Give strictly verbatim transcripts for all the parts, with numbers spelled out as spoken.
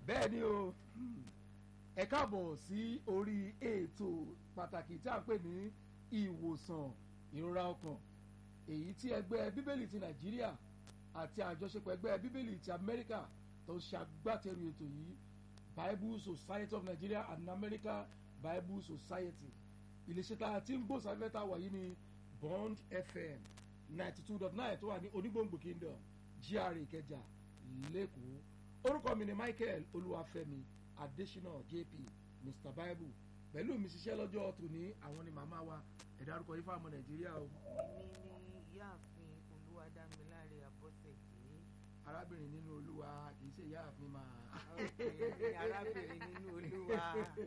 bẹ́ẹ̀ ni o ẹ káàbọ̀ sí orí ètò pàtàkì tí a ń pè ní ìwòsàn ìrora ọkàn èyí tí ẹgbẹ́ bíbélì ti nàìjíríà àti àjọṣepọ̀ ẹgbẹ́ bíbélì ti amẹ́ríkà tó ń ṣagbátẹrù ètò yìí Bible Society of Nigeria and America Bible Society iléeṣẹ́ tá a ti ń gbòòsàfẹ́ta wọ̀nyí ní Bond F M ninety two dot nine tó wà ní onígbòǹgbò kingdom G R A Ìkẹjà lẹ́kọ̀ọ́ orúkọ mi ni Michael Olúwafẹ́mi Adésínà J P Mister Bible pẹ̀lú mi ṣiṣẹ́ lọ́jọ́ tòní àwọn ni màmá wa ẹ dárúkọ yìí fáwọn ọmọ Nàìjíríà o. èmi ni ìyáàfin Olúwadámiláre Àbọ̀sẹ̀dé. arábìnrin nínú Olúwa kì í ṣe ìyáàfin máa. ọkùnrin arábìnrin nínú Olúwa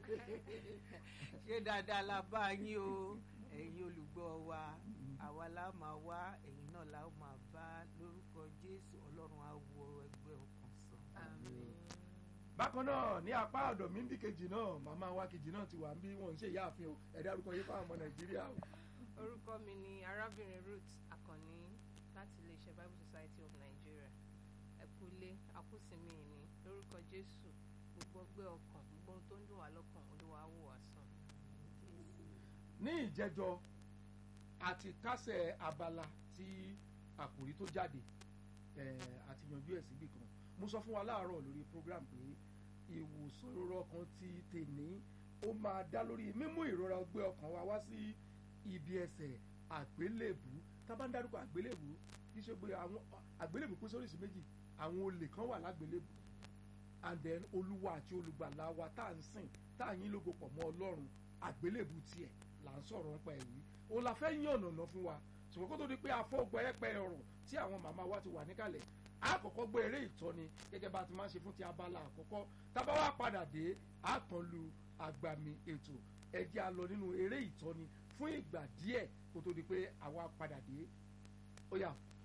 ṣé dáadáa la bá yín o ẹ̀yin olùgbọ́ wa àwa la máa wá ẹ̀yin náà la máa bá lórúkọ Jésù Ọlọ́run á wo ẹgbẹ́ ọkàn sàn. Àmín. Bákan náà ní apá ọ̀dọ̀ mi ń bí kejì náà màmá wa kejì náà ti wà ń bí wọn ń ṣe ìyáàfin o ẹ dárúkọ yìí fáwọn ọmọ Nàìjíríà o. orúkọ mi ni arábìnrin Ruth Akànní láti iléeṣẹ́ Bible Society of Nigeria ẹ̀kúlé àkúsìmí ni lórúkọ Jésù gbogbo ọgbẹ́ ọkàn gbogbo ohun tó ń dùn wá lọ́kàn Olúwa wò wá sàn. ní ìjẹjọ àti kásẹ̀ abala tí àkòrí tó jáde àti yanjú ẹ̀ síbì kan mo sọ fún wa láàárọ̀ lórí program pé ìwòsàn ìrora ọkàn ti tèní ó máa dá lórí mímú ìrora ọgbẹ́ ọkàn wa wá sí ibi ẹsẹ̀ àgbélébù tá a bá ń dárúkọ àgbélébù kì í ṣe pé àwọn àgbélébù pín sóríṣi méjì àwọn olè kan wà lágbélébù and then olúwa àti olùgbàlà wa tá à ń sìn tá à yín lógo pọ̀ mọ́ Ọlọ́run àgbélébù tiẹ̀ là ń sọ̀rọ̀ nípa èyí òun la fẹ́ yàn ọ̀nà fún wa ṣùgbọ́n kó tó di pé afọ́gbẹ́rẹ́pẹ́ ọ̀rọ̀ tí àwọn màmá wa ti wà níkàlẹ̀ àkọ́kọ́ gbé eré ìtọ́ni gẹ́gẹ́ bá ti máa ń ṣe fún ti abala àkọ́kọ́ tábà wá padà dé àkànlù àgbàmì ètò ẹ jẹ́ a lọ nínú eré ìtọ́ni fún ìgbà díẹ̀ kó tó di pé àwa padà dé ó yá.